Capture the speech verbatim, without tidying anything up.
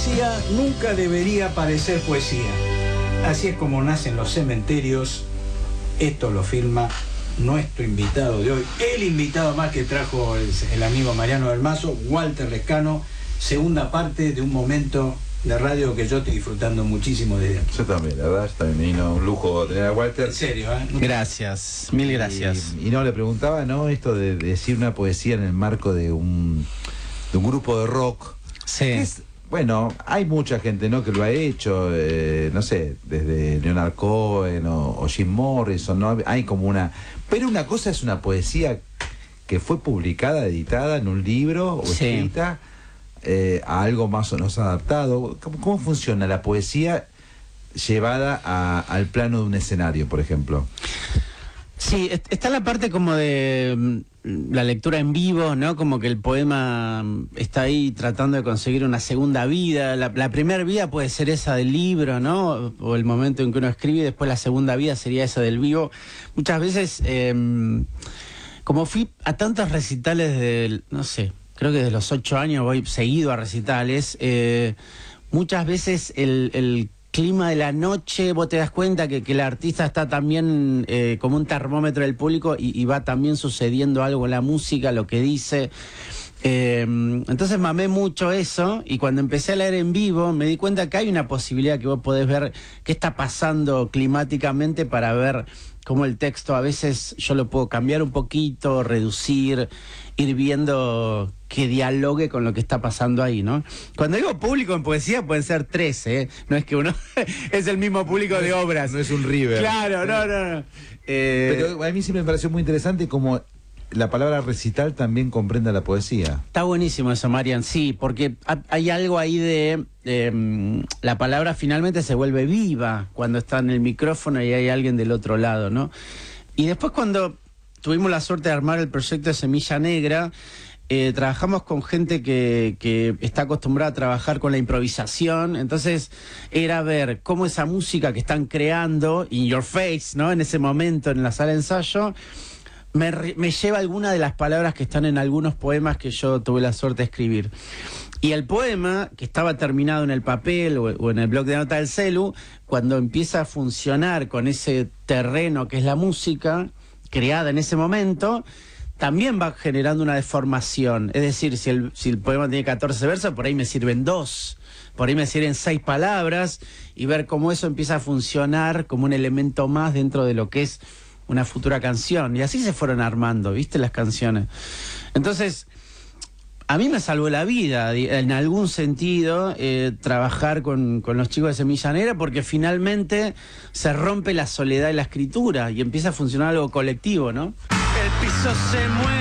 poesía nunca debería parecer poesía. Así es como nacen los cementerios. Esto lo firma nuestro invitado de hoy, el invitado más que trajo el, el amigo Mariano del Mazo, Walter Lescano, segunda parte de un momento de radio que yo estoy disfrutando muchísimo desde aquí. Yo también, la verdad, está vino un lujo tener a Walter. En serio, ¿eh? Gracias, mil gracias. Y, y no, le preguntaba, ¿no? Esto de, de decir una poesía en el marco de un, de un grupo de rock. Sí. Es, bueno, hay mucha gente, ¿no?, que lo ha hecho, eh, no sé, desde Leonard Cohen o, o Jim Morrison, ¿no? Hay como una... Pero una cosa es una poesía que fue publicada, editada en un libro o sí. escrita eh, a algo más o menos adaptado. ¿Cómo, cómo funciona la poesía llevada a, al plano de un escenario, por ejemplo? Sí, está la parte como de la lectura en vivo, ¿no? Como que el poema está ahí tratando de conseguir una segunda vida. La, la primera vida puede ser esa del libro, ¿no? O el momento en que uno escribe, y después la segunda vida sería esa del vivo. Muchas veces, eh, como fui a tantos recitales de, no sé, creo que desde los ocho años voy seguido a recitales, eh, muchas veces el... el clima de la noche, vos te das cuenta que, que el artista está también eh, como un termómetro del público y, y va también sucediendo algo en la música, lo que dice. Eh, entonces mamé mucho eso, y cuando empecé a leer en vivo me di cuenta que hay una posibilidad que vos podés ver qué está pasando climáticamente para ver cómo el texto a veces yo lo puedo cambiar un poquito, reducir, ir viendo que dialogue con lo que está pasando ahí, ¿no? Cuando digo público en poesía pueden ser tres, ¿eh? No es que uno es el mismo público de obras. No es un River. Claro, no, no, no. Eh, Pero a mí siempre me pareció muy interesante como la palabra recital también comprende la poesía. Está buenísimo eso, Marian, sí, porque hay algo ahí de... Eh, la palabra finalmente se vuelve viva cuando está en el micrófono y hay alguien del otro lado, ¿no? Y después cuando tuvimos la suerte de armar el proyecto de Semilla Negra, eh, trabajamos con gente que, que está acostumbrada a trabajar con la improvisación. Entonces era ver cómo esa música que están creando, in your face, ¿no?, en ese momento en la sala de ensayo, me, me lleva alguna de las palabras que están en algunos poemas que yo tuve la suerte de escribir. Y el poema, que estaba terminado en el papel o, o en el bloc de nota del celu, cuando empieza a funcionar con ese terreno que es la música creada en ese momento, también va generando una deformación. Es decir, si el, si el poema tiene catorce versos, por ahí me sirven dos, por ahí me sirven seis palabras, y ver cómo eso empieza a funcionar como un elemento más dentro de lo que es una futura canción. Y así se fueron armando, ¿viste?, las canciones. Entonces, a mí me salvó la vida, en algún sentido, eh, trabajar con, con los chicos de Semilla Negra, porque finalmente se rompe la soledad de la escritura y empieza a funcionar algo colectivo, ¿no? El piso se mueve.